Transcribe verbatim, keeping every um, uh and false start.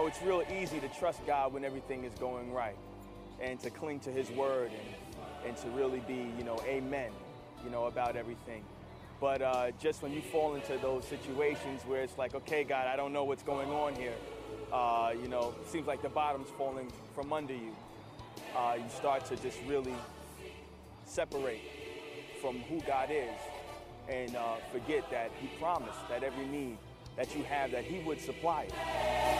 know, it's real easy to trust God when everything is going right and to cling to his word and, and to really be, you know, amen, you know, about everything. But uh, just when you fall into those situations where it's like, okay, God, I don't know what's going on here. Uh, you know, it seems like the bottom's falling from under you. Uh, you start to just really separate from who God is and uh, forget that he promised that every need that you have, that he would supply it.